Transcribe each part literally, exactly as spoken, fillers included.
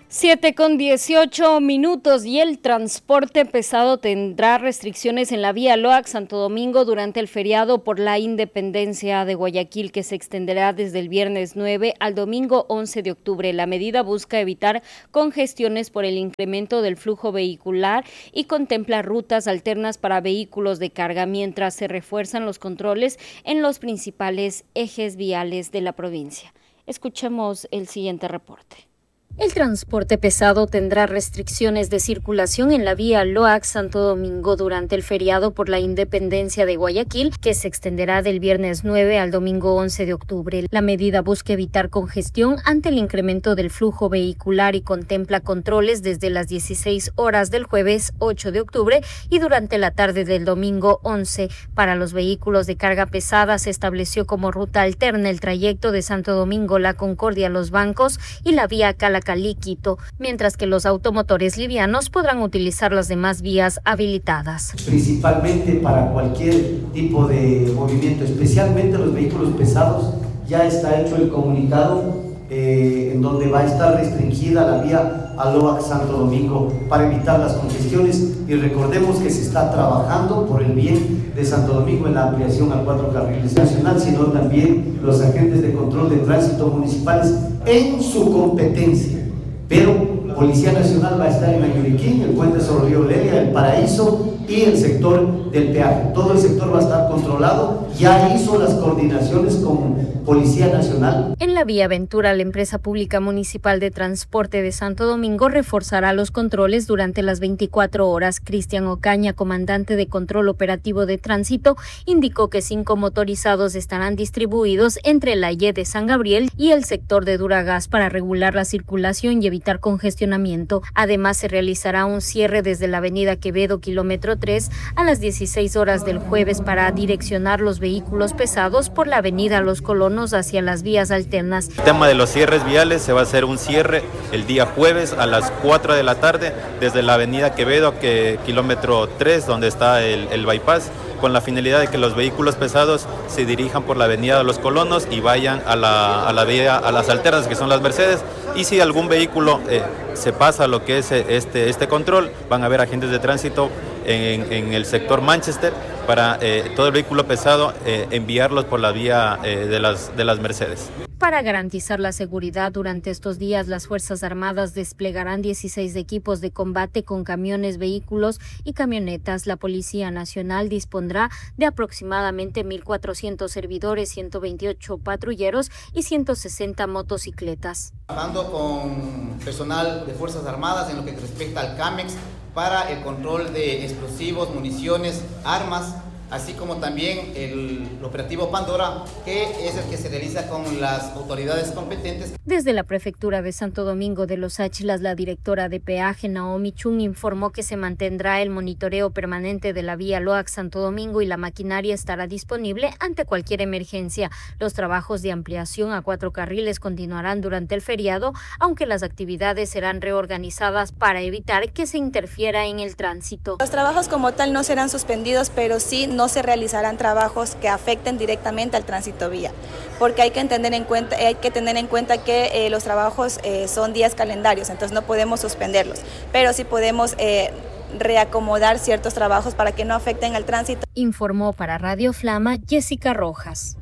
Siete con dieciocho minutos y el transporte pesado tendrá restricciones en la vía Loac Santo Domingo durante el feriado por la independencia de Guayaquil, que se extenderá desde el viernes nueve al domingo once de octubre. La medida busca evitar congestiones por el incremento del flujo vehicular y contempla rutas alternas para vehículos de carga, mientras se refuerzan los controles en los principales ejes viales de la provincia. Escuchemos el siguiente reporte. El transporte pesado tendrá restricciones de circulación en la vía Loac Santo Domingo durante el feriado por la independencia de Guayaquil, que se extenderá del viernes nueve al domingo once de octubre. La medida busca evitar congestión ante el incremento del flujo vehicular y contempla controles desde las dieciséis horas del jueves ocho de octubre y durante la tarde del domingo once. Para los vehículos de carga pesada se estableció como ruta alterna el trayecto de Santo Domingo, La Concordia, Los Bancos y la vía Calacalí, Quito, mientras que los automotores livianos podrán utilizar las demás vías habilitadas. Principalmente para cualquier tipo de movimiento, especialmente los vehículos pesados, ya está hecho el comunicado eh, en donde va a estar restringida la vía a Loac Santo Domingo para evitar las congestiones, y recordemos que se está trabajando por el bien de Santo Domingo en la ampliación a cuatro carriles nacional, sino también los agentes de control de tránsito municipales en su competencia. Pero Policía Nacional va a estar en Ayuriquín, el puente sobre Río Lelia, el Paraíso y el sector del peaje. Todo el sector va a estar controlado. Ya hizo las coordinaciones con Policía Nacional. En la vía Ventura, la empresa pública municipal de transporte de Santo Domingo reforzará los controles durante las veinticuatro horas. Cristian Ocaña, comandante de control operativo de tránsito, indicó que cinco motorizados estarán distribuidos entre la Y E de San Gabriel y el sector de Duragas para regular la circulación y evitar congestionamiento. Además, se realizará un cierre desde la avenida Quevedo, kilómetro tres, a las dieciséis horas del jueves para direccionar los vehículos pesados por la avenida Los Colonos hacia las vías alternas. El tema de los cierres viales: se va a hacer un cierre el día jueves a las cuatro de la tarde desde la avenida Quevedo, que kilómetro tres, donde está el, el bypass, con la finalidad de que los vehículos pesados se dirijan por la avenida de Los Colonos y vayan a la, a la vía, a las alternas, que son las Mercedes. Y si algún vehículo eh, se pasa lo que es este, este control, van a haber agentes de tránsito en, en el sector Manchester para eh, todo el vehículo pesado eh, enviarlos por la vía eh, de, las, de las Mercedes. Para garantizar la seguridad durante estos días, las Fuerzas Armadas desplegarán dieciséis equipos de combate con camiones, vehículos y camionetas. La Policía Nacional dispondrá de aproximadamente mil cuatrocientos servidores, ciento veintiocho patrulleros y ciento sesenta motocicletas. Trabajando con personal de Fuerzas Armadas en lo que respecta al CAMEX para el control de explosivos, municiones, armas, así como también el operativo Pandora, que es el que se realiza con las autoridades competentes. Desde la Prefectura de Santo Domingo de los Áchilas, la directora de peaje, Naomi Chung, informó que se mantendrá el monitoreo permanente de la vía Loac Santo Domingo y la maquinaria estará disponible ante cualquier emergencia. Los trabajos de ampliación a cuatro carriles continuarán durante el feriado, aunque las actividades serán reorganizadas para evitar que se interfiera en el tránsito. Los trabajos como tal no serán suspendidos, pero sí no se realizarán trabajos que afecten directamente al tránsito vía, porque hay que tener en cuenta, hay que tener en cuenta que eh, los trabajos eh, son días calendarios, entonces no podemos suspenderlos, pero sí podemos eh, reacomodar ciertos trabajos para que no afecten al tránsito. Informó para Radio Flama Jessica Rojas.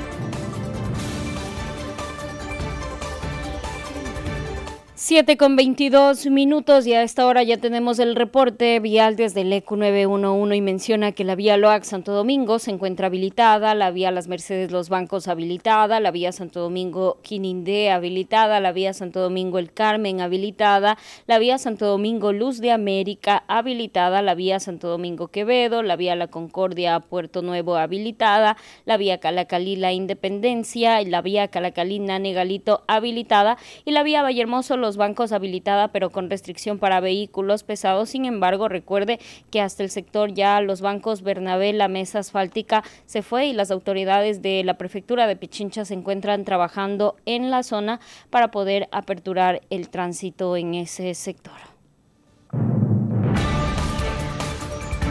Siete con veintidós minutos y a esta hora ya tenemos el reporte vial desde el E Q nueve uno uno y menciona que la vía Loac Santo Domingo se encuentra habilitada, la vía Las Mercedes Los Bancos habilitada, la vía Santo Domingo Quinindé habilitada, la vía Santo Domingo El Carmen habilitada, la vía Santo Domingo Luz de América habilitada, la vía Santo Domingo Quevedo, la vía La Concordia Puerto Nuevo habilitada, la vía Calacalí La Independencia, la vía Calacalí Nanegalito habilitada y la vía Vallehermoso Los Bancos habilitada, pero con restricción para vehículos pesados. Sin embargo, recuerde que hasta el sector ya Los Bancos Bernabé, la mesa asfáltica se fue y las autoridades de la prefectura de Pichincha se encuentran trabajando en la zona para poder aperturar el tránsito en ese sector.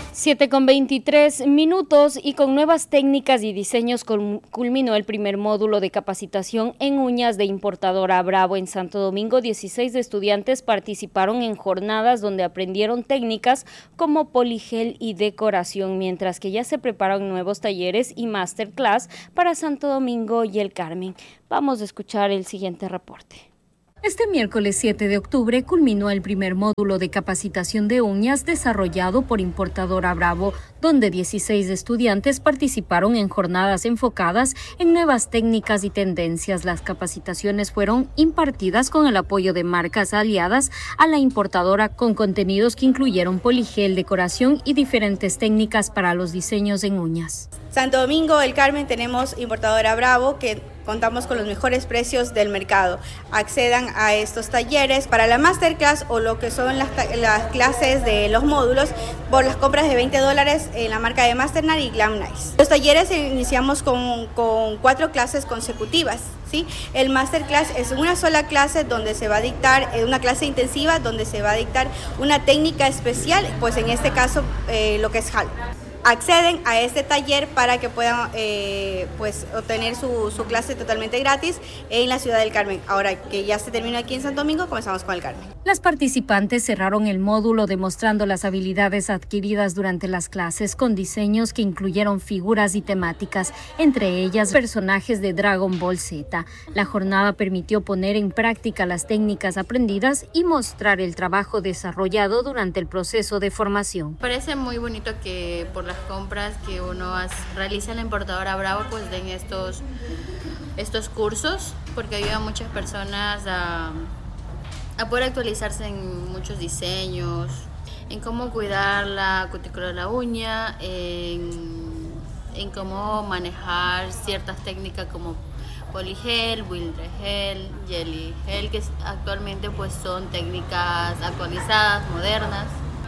siete con veintitrés minutos y con nuevas técnicas y diseños culminó el primer módulo de capacitación en uñas de Importadora Bravo en Santo Domingo. dieciséis estudiantes participaron en jornadas donde aprendieron técnicas como poligel y decoración, mientras que ya se preparan nuevos talleres y masterclass para Santo Domingo y el Carmen. Vamos a escuchar el siguiente reporte. Este miércoles siete de octubre culminó el primer módulo de capacitación de uñas desarrollado por Importadora Bravo, donde dieciséis estudiantes participaron en jornadas enfocadas en nuevas técnicas y tendencias. Las capacitaciones fueron impartidas con el apoyo de marcas aliadas a la importadora, con contenidos que incluyeron poligel, decoración y diferentes técnicas para los diseños en uñas. Santo Domingo, el Carmen, tenemos Importadora Bravo, que contamos con los mejores precios del mercado. Accedan a estos talleres para la masterclass o lo que son las, las clases de los módulos por las compras de veinte dólares en la marca de Masternar y Glam Nice. Los talleres iniciamos con, con cuatro clases consecutivas. ¿Sí? El masterclass es una sola clase donde se va a dictar, una clase intensiva donde se va a dictar una técnica especial, pues en este caso eh, lo que es halo. Acceden a este taller para que puedan eh, pues, obtener su, su clase totalmente gratis en la ciudad del Carmen. Ahora que ya se terminó aquí en Santo Domingo, comenzamos con el Carmen. Las participantes cerraron el módulo demostrando las habilidades adquiridas durante las clases con diseños que incluyeron figuras y temáticas, entre ellas personajes de Dragon Ball Z. La jornada permitió poner en práctica las técnicas aprendidas y mostrar el trabajo desarrollado durante el proceso de formación. Parece muy bonito que por las compras que uno hace, realiza en la Importadora Bravo, pues den estos, estos cursos, porque ayuda a muchas personas a, a poder actualizarse en muchos diseños, en cómo cuidar la cutícula de la uña, en, en cómo manejar ciertas técnicas como poligel, builder gel, jelly gel, que actualmente pues son técnicas actualizadas, modernas.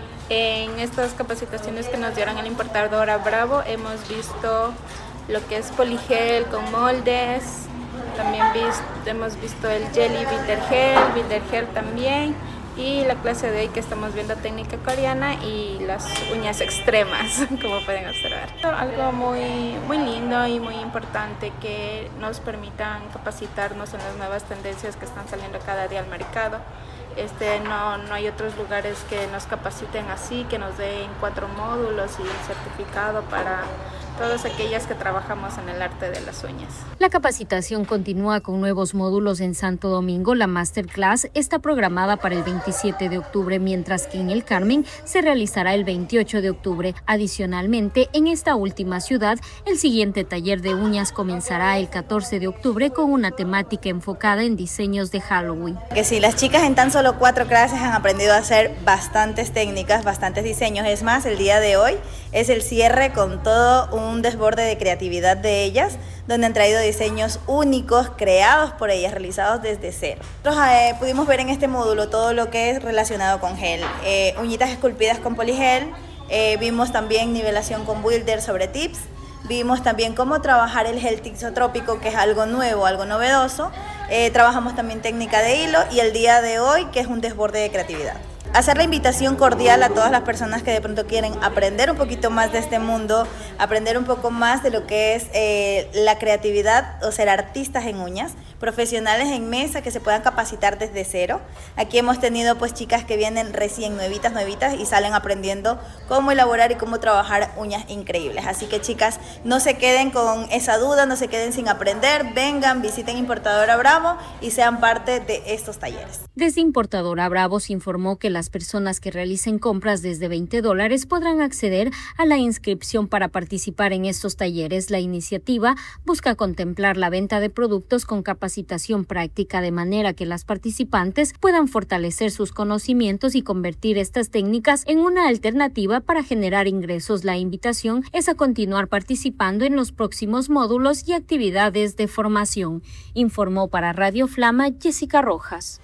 En estas capacitaciones que nos dieron en la Importadora Bravo hemos visto lo que es poligel con moldes, también visto, hemos visto el jelly builder gel, builder gel también, y la clase de hoy que estamos viendo técnica coreana y las uñas extremas, como pueden observar. Algo muy, muy lindo y muy importante que nos permitan capacitarnos en las nuevas tendencias que están saliendo cada día al mercado. Este, no, no hay otros lugares que nos capaciten así, que nos den cuatro módulos y un certificado para todas aquellas que trabajamos en el arte de las uñas. La capacitación continúa con nuevos módulos en Santo Domingo. La masterclass está programada para el veintisiete de octubre, mientras que en el Carmen se realizará el veintiocho de octubre. Adicionalmente, en esta última ciudad, el siguiente taller de uñas comenzará el catorce de octubre con una temática enfocada en diseños de Halloween. Que si las chicas en tan solo cuatro clases han aprendido a hacer bastantes técnicas, bastantes diseños. Es más, el día de hoy es el cierre con todo un un desborde de creatividad de ellas, donde han traído diseños únicos, creados por ellas, realizados desde cero. Nosotros eh, pudimos ver en este módulo todo lo que es relacionado con gel, eh, uñitas esculpidas con poligel, eh, vimos también nivelación con builder sobre tips, vimos también cómo trabajar el gel tixotrópico, que es algo nuevo, algo novedoso, eh, trabajamos también técnica de hilo y el día de hoy, que es un desborde de creatividad. Hacer la invitación cordial a todas las personas que de pronto quieren aprender un poquito más de este mundo, aprender un poco más de lo que es eh, la creatividad o ser artistas en uñas, profesionales en mesa que se puedan capacitar desde cero. Aquí hemos tenido pues chicas que vienen recién nuevitas, nuevitas y salen aprendiendo cómo elaborar y cómo trabajar uñas increíbles. Así que chicas, no se queden con esa duda, no se queden sin aprender, vengan, visiten Importadora Bravo y sean parte de estos talleres. Desde Importadora Bravo se informó que las personas que realicen compras desde veinte dólares podrán acceder a la inscripción para participar en estos talleres. La iniciativa busca contemplar la venta de productos con capacitación práctica de manera que las participantes puedan fortalecer sus conocimientos y convertir estas técnicas en una alternativa para generar ingresos. La invitación es a continuar participando en los próximos módulos y actividades de formación, informó para Radio Flama Jessica Rojas.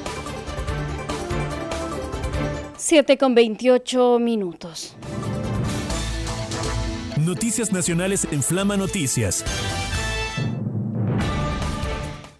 siete con veintiocho minutos. Noticias nacionales en Flama Noticias.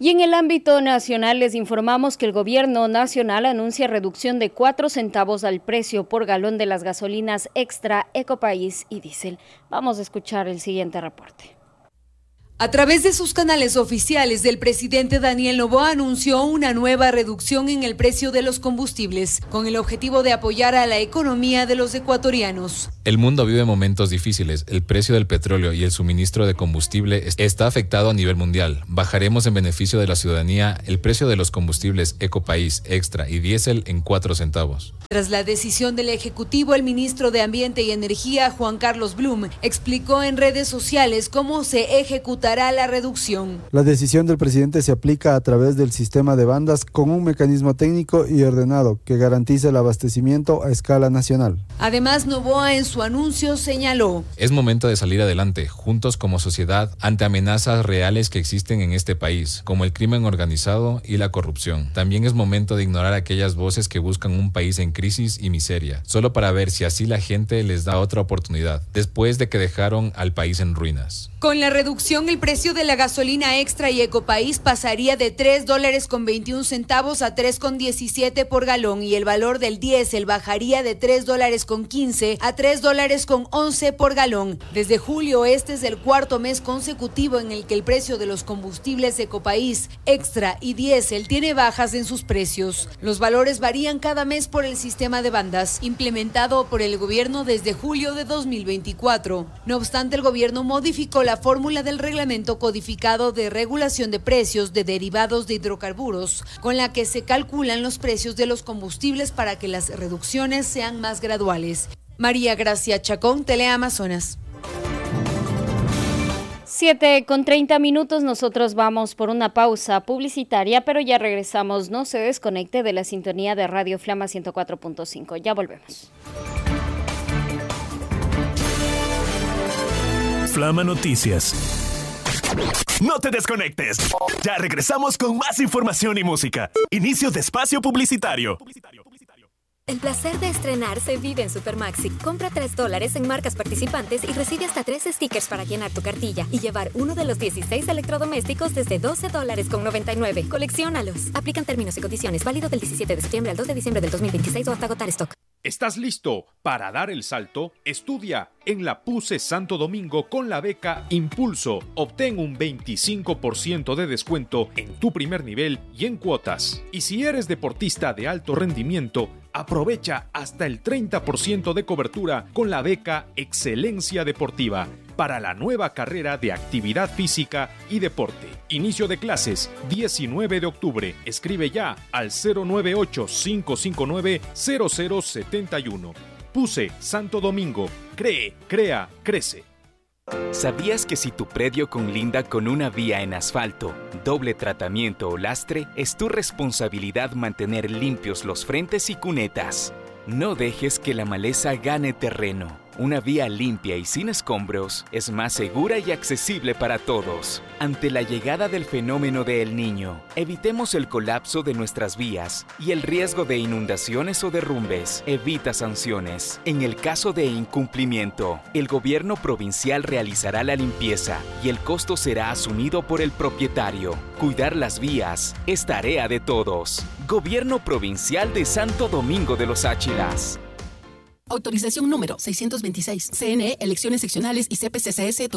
Y en el ámbito nacional les informamos que el gobierno nacional anuncia reducción de cuatro centavos al precio por galón de las gasolinas Extra, Ecopaís y Diésel. Vamos a escuchar el siguiente reporte. A través de sus canales oficiales, el presidente Daniel Noboa anunció una nueva reducción en el precio de los combustibles, con el objetivo de apoyar a la economía de los ecuatorianos. El mundo vive momentos difíciles. El precio del petróleo y el suministro de combustible está afectado a nivel mundial. Bajaremos en beneficio de la ciudadanía el precio de los combustibles Ecopaís, Extra y Diésel en cuatro centavos. Tras la decisión del Ejecutivo, el ministro de Ambiente y Energía, Juan Carlos Blum, explicó en redes sociales cómo se ejecutará la reducción. La decisión del presidente se aplica a través del sistema de bandas con un mecanismo técnico y ordenado que garantice el abastecimiento a escala nacional. Además, Noboa en su anuncio señaló: es momento de salir adelante, juntos como sociedad, ante amenazas reales que existen en este país, como el crimen organizado y la corrupción. También es momento de ignorar aquellas voces que buscan un país en crisis y miseria, solo para ver si así la gente les da otra oportunidad, después de que dejaron al país en ruinas. Con la reducción, el precio de la gasolina Extra y Ecopaís pasaría de tres dólares con veintiún centavos a tres con diecisiete por galón y el valor del diésel bajaría de tres dólares con quince a tres dólares con once por galón. Desde julio, este es el cuarto mes consecutivo en el que el precio de los combustibles Ecopaís, Extra y Diésel tiene bajas en sus precios. Los valores varían cada mes por el sistema de bandas, implementado por el gobierno desde julio de dos mil veinticuatro. No obstante, el gobierno modificó la fórmula del reglamento codificado de regulación de precios de derivados de hidrocarburos, con la que se calculan los precios de los combustibles para que las reducciones sean más graduales. María Gracia Chacón, Teleamazonas. siete con treinta minutos, nosotros vamos por una pausa publicitaria, pero ya regresamos. No se desconecte de la sintonía de Radio Flama ciento cuatro punto cinco. Ya volvemos. Flama Noticias. No te desconectes. Ya regresamos con más información y música. Inicio de espacio publicitario. El placer de estrenar se vive en Supermaxi. Compra tres dólares en marcas participantes y recibe hasta tres stickers para llenar tu cartilla y llevar uno de los dieciséis electrodomésticos desde doce dólares con noventa y nueve. Colecciónalos. Aplican términos y condiciones. Válido del diecisiete de septiembre al dos de diciembre del dos mil veintiséis o hasta agotar stock. ¿Estás listo para dar el salto? Estudia en la PUCE Santo Domingo con la beca Impulso. Obtén un veinticinco por ciento de descuento en tu primer nivel y en cuotas. Y si eres deportista de alto rendimiento, aprovecha hasta el treinta por ciento de cobertura con la beca Excelencia Deportiva para la nueva carrera de actividad física y deporte. Inicio de clases diecinueve de octubre. Escribe ya al cero nueve ocho, cinco cinco nueve, cero cero siete uno. PUCE Santo Domingo. Cree, crea, crece. ¿Sabías que si tu predio colinda con una vía en asfalto, doble tratamiento o lastre, es tu responsabilidad mantener limpios los frentes y cunetas? No dejes que la maleza gane terreno. Una vía limpia y sin escombros es más segura y accesible para todos. Ante la llegada del fenómeno de El Niño, evitemos el colapso de nuestras vías y el riesgo de inundaciones o derrumbes. Evita sanciones. En el caso de incumplimiento, el gobierno provincial realizará la limpieza y el costo será asumido por el propietario. Cuidar las vías es tarea de todos. Gobierno Provincial de Santo Domingo de los Áchilas. Autorización número seiscientos veintiséis. C N E, Elecciones Seccionales y C P C C S